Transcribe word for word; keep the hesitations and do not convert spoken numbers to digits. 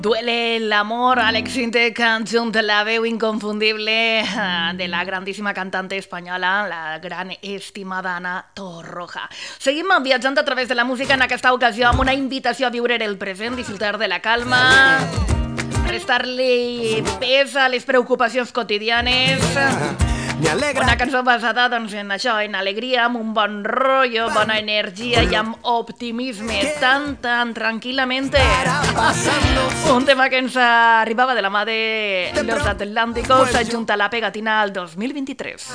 Duele el amor, Alex Intec, junt la veu inconfundible de la grandíssima cantante espanyola, la gran estimada Ana Torroja. Seguim viatjant a través de la música, en aquesta ocasió amb una invitació a viure el present, disfrutar de la calma, prestar-li pes a les preocupacions quotidianes. Una cançó basada doncs, en això, en alegria, amb un bon rotllo, bona energia i amb optimisme, tan, tan tranquil·lament. Un tema que ens arribava de la mà de Los Atlánticos junt a la pegatina al dos mil vint-i-tres.